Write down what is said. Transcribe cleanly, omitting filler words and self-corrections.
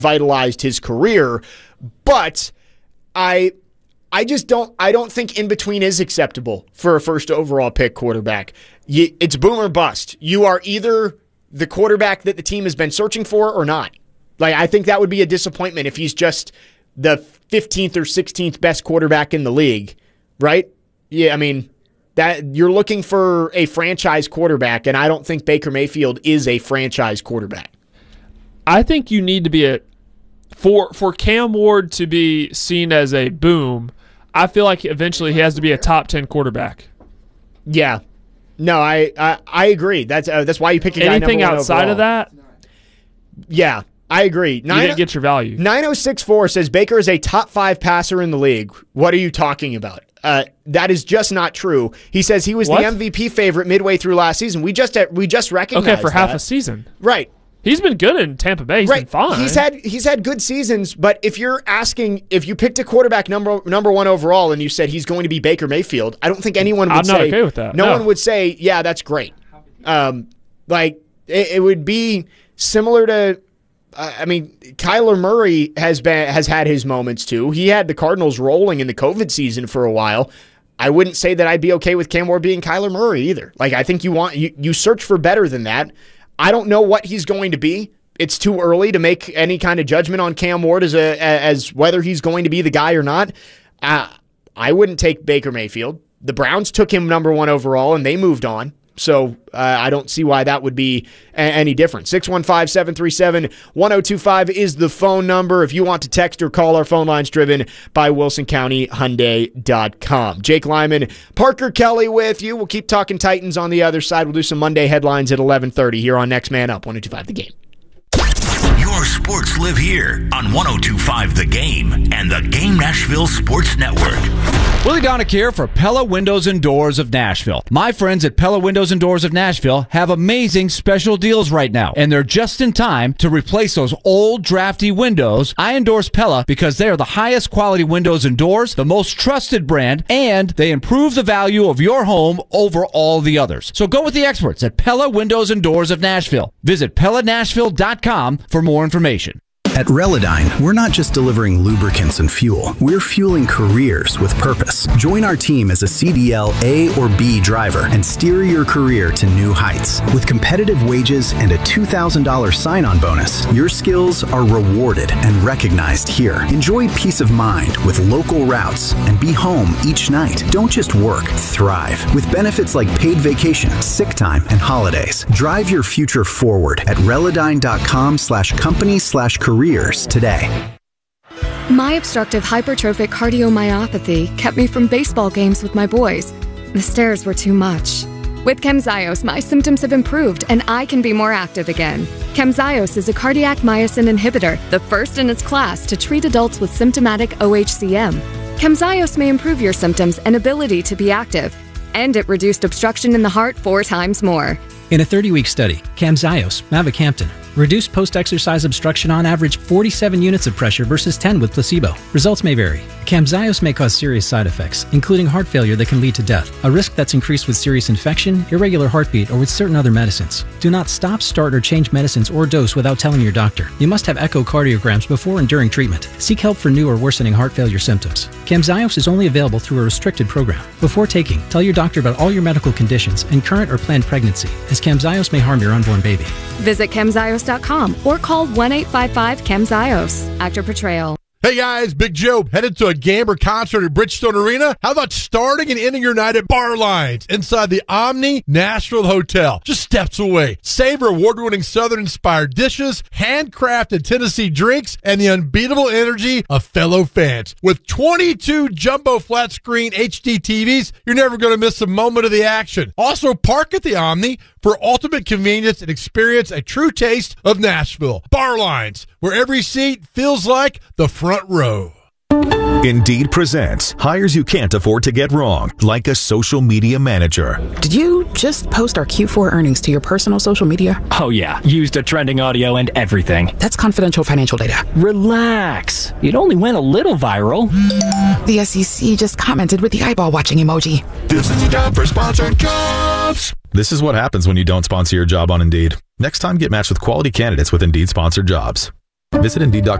vitalized his career, but I don't think in between is acceptable for a first overall pick quarterback. It's boom or bust. You are either the quarterback that the team has been searching for or not. Like, I think that would be a disappointment if he's just the 15th or 16th best quarterback in the league, right? Yeah, I mean, that you're looking for a franchise quarterback, and I don't think Baker Mayfield is a franchise quarterback. I think you need to be for Cam Ward to be seen as a boom. I feel like eventually he has to be a top 10 quarterback. Yeah. No, I agree. That's why you pick a guy anything number one outside overall. Of that. Yeah, I agree. You didn't get your value. 9064 says Baker is a top 5 passer in the league. What are you talking about? That is just not true. He says he was the MVP favorite midway through last season. We just recognized for half a season. Right. He's been good in Tampa Bay. He's been fine. He's had good seasons, but if you're asking if you picked a quarterback number one overall and you said he's going to be Baker Mayfield, I don't think anyone would say. I'm not okay with that. No one would say, yeah, that's great. Like it would be similar to. I mean, Kyler Murray has had his moments too. He had the Cardinals rolling in the COVID season for a while. I wouldn't say that I'd be okay with Cam Ward being Kyler Murray either. Like, I think you search for better than that. I don't know what he's going to be. It's too early to make any kind of judgment on Cam Ward as whether he's going to be the guy or not. I wouldn't take Baker Mayfield. The Browns took him number 1 overall, and they moved on. So I don't see why that would be any different. 615-737-1025 is the phone number. If you want to text or call, our phone line's driven by WilsonCountyHyundai.com. Jake Lyman, Parker Kelly with you. We'll keep talking Titans on the other side. We'll do some Monday headlines at 11:30 here on Next Man Up, 102.5 The Game. Your sports live here on 102.5 The Game and the Game Nashville Sports Network. Willie Donick here for Pella Windows and Doors of Nashville. My friends at Pella Windows and Doors of Nashville have amazing special deals right now, and they're just in time to replace those old drafty windows. I endorse Pella because they are the highest quality windows and doors, the most trusted brand, and they improve the value of your home over all the others. So go with the experts at Pella Windows and Doors of Nashville. Visit PellaNashville.com for more information. At Relodyne, we're not just delivering lubricants and fuel. We're fueling careers with purpose. Join our team as a CDL A or B driver and steer your career to new heights. With competitive wages and a $2,000 sign-on bonus, your skills are rewarded and recognized here. Enjoy peace of mind with local routes and be home each night. Don't just work, thrive. With benefits like paid vacation, sick time, and holidays. Drive your future forward at Relodyne.com/company/careers today. My obstructive hypertrophic cardiomyopathy kept me from baseball games with my boys. The stairs were too much. With Camzyos, my symptoms have improved and I can be more active again. Camzyos is a cardiac myosin inhibitor, the first in its class to treat adults with symptomatic OHCM. Camzyos may improve your symptoms and ability to be active, and it reduced obstruction in the heart 4 times more. In a 30-week study, Camzyos, mavacamten, reduced post-exercise obstruction on average 47 units of pressure versus 10 with placebo. Results may vary. Camzyos may cause serious side effects, including heart failure that can lead to death, a risk that's increased with serious infection, irregular heartbeat, or with certain other medicines. Do not stop, start, or change medicines or dose without telling your doctor. You must have echocardiograms before and during treatment. Seek help for new or worsening heart failure symptoms. Camzyos is only available through a restricted program. Before taking, tell your doctor about all your medical conditions and current or planned pregnancy, as Camzyos may harm your unborn baby. Visit Camzyos.com or call 1-855-CAMZYOS. Actor Portrayal. Hey guys, Big Joe, headed to a game or concert at Bridgestone Arena? How about starting and ending your night at Bar Lines inside the Omni Nashville Hotel, just steps away? Savor award-winning Southern-inspired dishes, handcrafted Tennessee drinks, and the unbeatable energy of fellow fans. With 22 jumbo flat-screen HD TVs, you're never going to miss a moment of the action. Also, park at the Omni for ultimate convenience and experience a true taste of Nashville. Bar Lines, where every seat feels like the front row. Indeed presents hires you can't afford to get wrong, like a social media manager. Did you just post our Q4 earnings to your personal social media? Oh yeah, used a trending audio and everything. That's confidential financial data. Relax. It only went a little viral. The SEC just commented with the eyeball watching emoji. This is the job for sponsored jobs. This is what happens when you don't sponsor your job on Indeed. Next time, get matched with quality candidates with Indeed sponsored jobs. Visit Indeed.com